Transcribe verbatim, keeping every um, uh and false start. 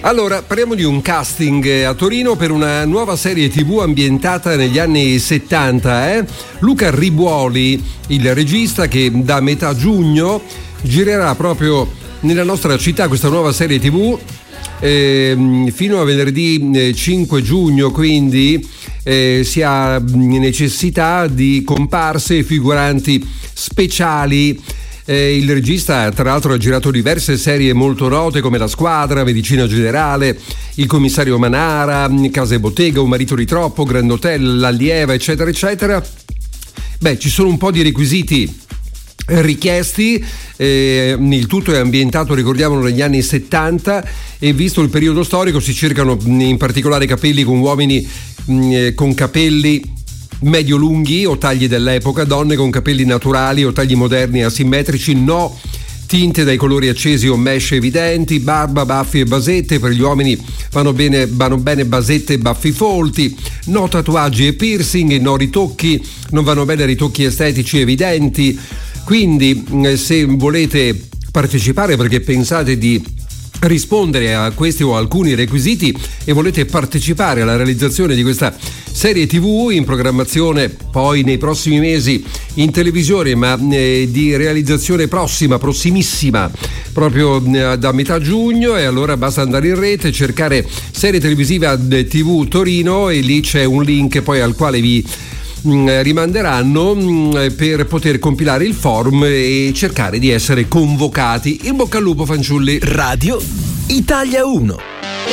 Allora, parliamo di un casting a Torino per una nuova serie tivù ambientata negli anni settanta. Eh? Luca Ribuoli, il regista, che da metà giugno girerà proprio nella nostra città questa nuova serie tivù eh, fino a venerdì cinque giugno, quindi eh, si ha necessità di comparse e figuranti speciali. Eh, il regista tra l'altro ha girato diverse serie molto note come La Squadra, Medicina Generale, Il Commissario Manara, Casa e Bottega, Un marito di troppo, Grand Hotel, L'Allieva, eccetera eccetera. Beh, ci sono un po' di requisiti richiesti, eh, il tutto è ambientato, ricordiamolo, negli anni settanta, e visto il periodo storico si cercano in particolare capelli con uomini mh, con capelli medio lunghi o tagli dell'epoca, donne con capelli naturali o tagli moderni e asimmetrici, no tinte dai colori accesi o mesh evidenti, barba, baffi e basette. Per gli uomini vanno bene, vanno bene basette e baffi folti, no tatuaggi e piercing, no ritocchi, non vanno bene ritocchi estetici evidenti. Quindi se volete partecipare perché pensate di rispondere a questi o alcuni requisiti e volete partecipare alla realizzazione di questa serie tivù in programmazione poi nei prossimi mesi in televisione, ma eh, di realizzazione prossima, prossimissima, proprio eh, da metà giugno, e allora basta andare in rete, cercare serie televisiva tivù Torino e lì c'è un link poi al quale vi mh, rimanderanno mh, per poter compilare il form e cercare di essere convocati. In bocca al lupo, fanciulli. Radio Italia uno.